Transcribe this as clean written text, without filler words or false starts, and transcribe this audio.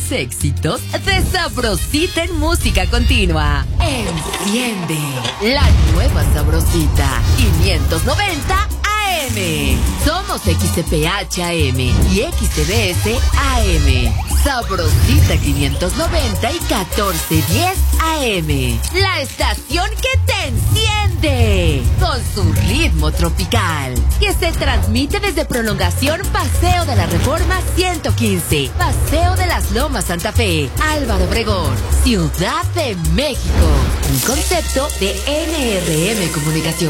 Los éxitos de Sabrosita en música continua. Enciende la nueva Sabrosita 590 AM. Somos XCPH AM y XCBS AM. Sabrosita 590 y 1410 AM. La estación que te enciende con su ritmo tropical. Que se transmite desde Prolongación Paseo de la Reforma 115. Paseo de las Lomas Santa Fe. Álvaro Obregón, Ciudad de México. Un concepto de NRM Comunicación.